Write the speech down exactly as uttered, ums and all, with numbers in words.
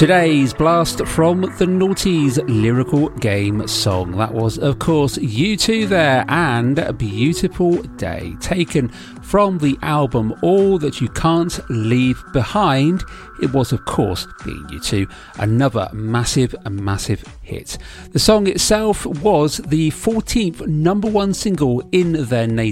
Today's blast from the Naughties lyrical game song. That was, of course, U two there and A Beautiful Day, taken from the album All That You Can't Leave Behind. It was, of course, being U two, another massive, massive hit. The song itself was the fourteenth number one single in their native